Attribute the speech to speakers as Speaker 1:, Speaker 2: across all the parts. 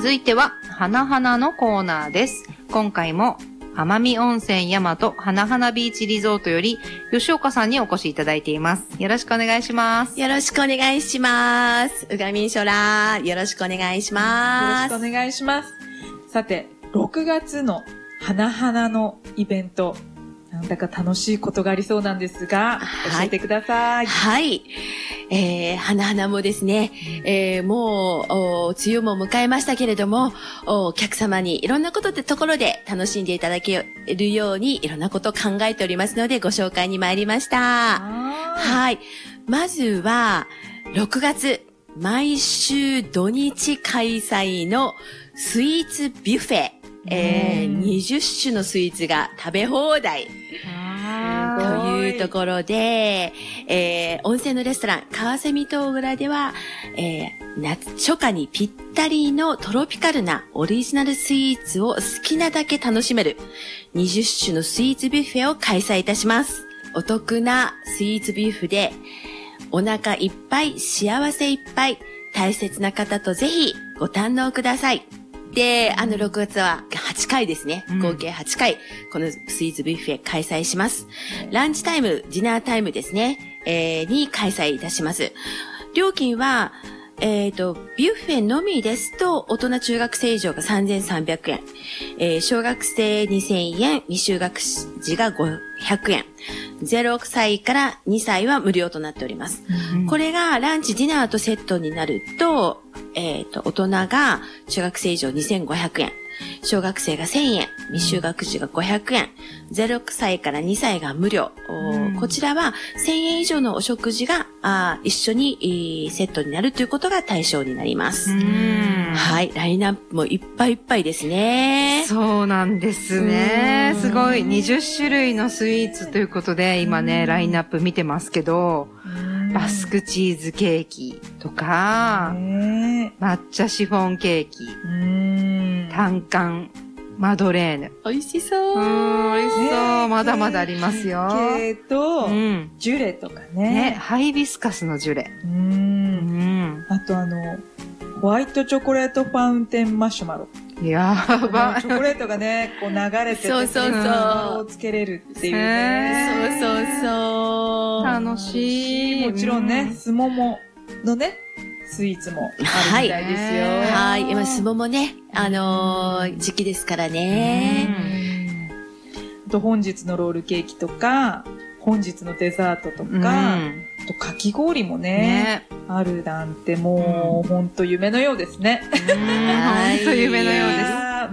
Speaker 1: 続いては、花々のコーナーです。今回も、奄美温泉大和花々ビーチリゾートより、吉岡さんにお越しいただいています。よろしくお願いします。
Speaker 2: よろしくお願いします。うがみんしょら、よろしくお願いします。
Speaker 3: よろしくお願いします。さて、6月の花々のイベント、なんだか楽しいことがありそうなんですが、教えてください。
Speaker 2: はい。花々もですね、もう、梅雨も迎えましたけれども、お客様にいろんなことってところで楽しんでいただけるようにいろんなことを考えておりますのでご紹介に参りました。はい。まずは、6月、毎週土日開催のスイーツビュッフェ。20種のスイーツが食べ放題。というところで、温泉のレストラン、川蝉東蔵では、初夏にぴったりのトロピカルなオリジナルスイーツを好きなだけ楽しめる20種のスイーツビュッフェを開催いたします。お得なスイーツビュッフェで、お腹いっぱい、幸せいっぱい、大切な方とぜひご堪能ください。で、6月は8回ですね。合計8回、このスイーツビュッフェ開催します。ランチタイム、ディナータイムですね、に開催いたします。料金は、ビュッフェのみですと、大人中学生以上が3300円。小学生2000円、未就学児が500円。0歳から2歳は無料となっております。これがランチ、ディナーとセットになると、大人が中学生以上2500円。小学生が1000円、未就学児が500円、0歳から2歳が無料。こちらは1000円以上のお食事が一緒にセットになるということが対象になります。はい、ラインナップもいっぱいいっぱいですね。
Speaker 1: そうなんですね。すごい20種類のスイーツということで、今ね、ラインナップ見てますけど、バスクチーズケーキとか、抹茶シフォンケーキ、タンカンマドレーヌ。
Speaker 2: 美味しそう。
Speaker 1: 美味しそう。まだまだありますよ。
Speaker 3: ケーキと、ジュレとかね。
Speaker 1: ハイビスカスのジュレ。
Speaker 3: あとホワイトチョコレートファウンテンマシュマロ。
Speaker 1: やばい。
Speaker 3: チョコレートがね、こう流れてて、
Speaker 2: そうそうそう。
Speaker 3: をつけれるっていうね。
Speaker 2: そうそうそう。
Speaker 1: 楽しい。
Speaker 3: もちろんね、すもものね、スイーツもあるみたいですよ。
Speaker 2: はい。今、すももね、時期ですからね。
Speaker 3: と本日のロールケーキとか、本日のデザートとか、あとかき氷もね、あるなんてもう、ほんと夢のようですね。
Speaker 1: ほんと夢のようです。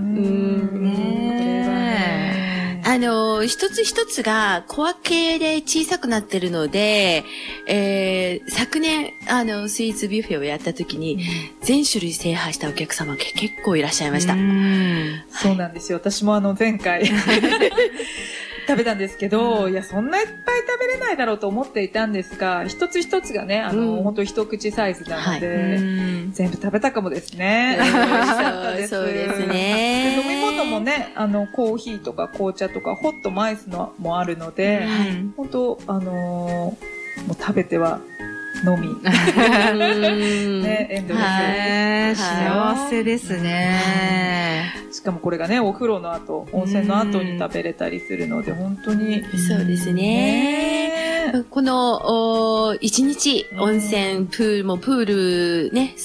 Speaker 2: 一つ一つが小分けで小さくなってるので、昨年、スイーツビュッフェをやった時に、全種類制覇したお客様が結構いらっしゃいました。
Speaker 3: そうなんですよ。私も前回、食べたんですけど、いや、そんないっぱい食べれないだろうと思っていたんですが、一つ一つがね、ほんと一口サイズなので、全部食べたかもですね。
Speaker 2: そうですね。
Speaker 3: 飲み物もね、コーヒーとか紅茶とか、ホットもアイスのもあるので、ほんと、もう食べては、のみ。ね、エンドレス。
Speaker 1: 幸せですね。
Speaker 3: しかもこれがね、お風呂の後、温泉の後に食べれたりするので、本当に。
Speaker 2: そうですね。この、一日、温泉、プールね、